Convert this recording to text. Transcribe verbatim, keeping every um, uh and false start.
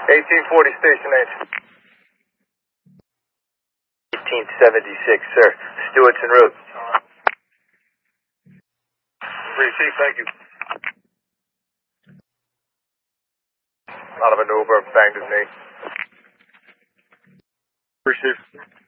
eighteen forty, station H. eighteen seventy-six, sir. Stewart's en route. Chief, thank you. Out of an Uber, banged his knee. Chief.